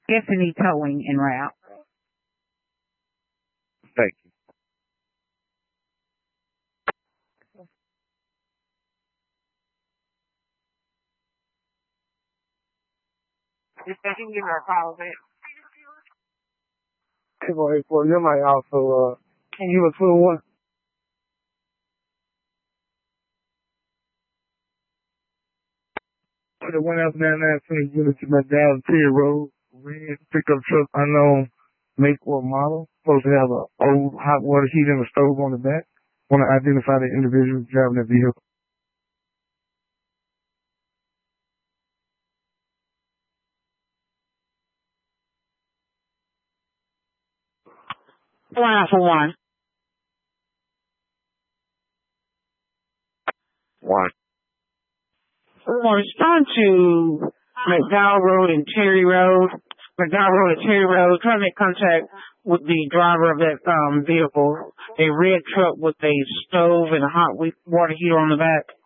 Tiffany Towing en route. Thank you. You said you can give her a call back. Well, you might also, can you give a 2-1? The one else down there, 20 units to McDowell Pier Road, red pickup truck, unknown make or model, supposed to have a old hot water heater and a stove on the back. Want to identify the individual driving the vehicle. One. Respond to McDowell Road and Terry Road. Trying to make contact with the driver of that vehicle. A red truck with a stove and a hot water heater on the back.